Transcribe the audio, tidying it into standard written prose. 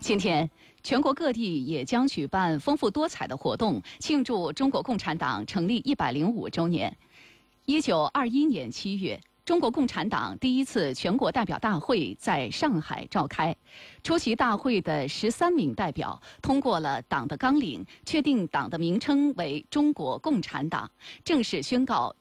今天，全国各地也将举办丰富多彩的活动，庆祝中国共产党成立105周年。1921年7月，中国共产党第一次全国代表大会在上海召开。出席大会的13名代表通过了党的纲领，确定党的名称为中国共产党，正式宣告